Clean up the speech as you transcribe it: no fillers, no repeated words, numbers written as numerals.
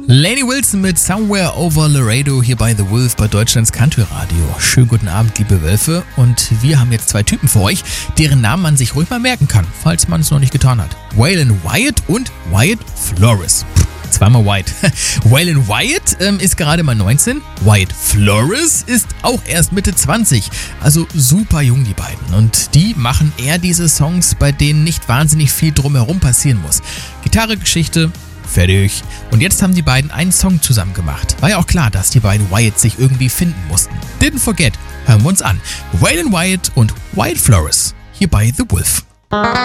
Lainey Wilson mit Somewhere Over Laredo hier bei The Wolf bei Deutschlands Country Radio. Schönen guten Abend, liebe Wölfe. Und wir haben jetzt zwei Typen für euch, deren Namen man sich ruhig mal merken kann, falls man es noch nicht getan hat. Waylon Wyatt und Wyatt Flores. Zweimal Wyatt. Waylon Wyatt ist gerade mal 19. Wyatt Flores ist auch erst Mitte 20. Also super jung, die beiden. Und die machen eher diese Songs, bei denen nicht wahnsinnig viel drumherum passieren muss. Gitarre, Geschichte, fertig. Und jetzt haben die beiden einen Song zusammen gemacht. War ja auch klar, dass die beiden Wyatt sich irgendwie finden mussten. Didn't forget. Hören wir uns an. Waylon Wyatt und Wyatt Flores. Hier bei The Wolf.